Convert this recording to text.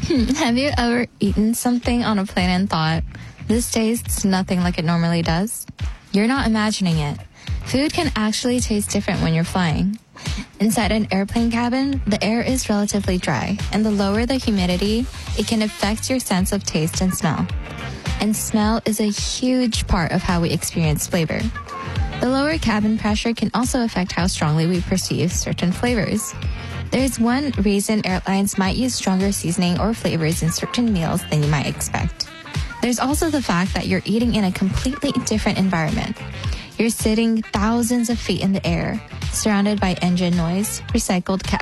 Have you ever eaten something on a plane and thought, this tastes nothing like it normally does? You're not imagining it. Food can actually taste different when you're flying. Inside an airplane cabin, the air is relatively dry, and the lower the humidity, it can affect your sense of taste and smell. And smell is a huge part of how we experience flavor. The lower cabin pressure can also affect how strongly we perceive certain flavors. There's one reason airlines might use stronger seasoning or flavors in certain meals than you might expect. There's also the fact that you're eating in a completely different environment. You're sitting thousands of feet in the air, surrounded by engine noise, recycled